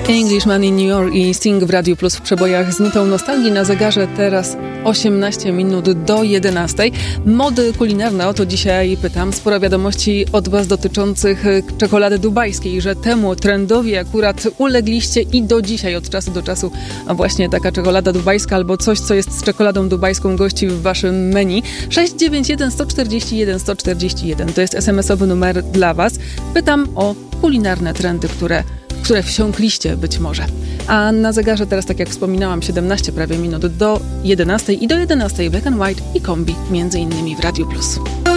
Englishman in New York i Sting w Radiu Plus w przebojach z nutą nostalgii. Na zegarze teraz 18 minut do 11. Mody kulinarne, o to dzisiaj pytam. Sporo wiadomości od Was dotyczących czekolady dubajskiej, że temu trendowi akurat ulegliście i do dzisiaj, od czasu do czasu, a właśnie taka czekolada dubajska albo coś, co jest z czekoladą dubajską, gości w Waszym menu. 691 141 141 to jest SMS-owy numer dla Was. Pytam o kulinarne trendy, które wsiąkliście być może. A na zegarze teraz, tak jak wspominałam, 17 prawie minut do 11 i do 11 Black and White i Kombi, między innymi w Radiu Plus.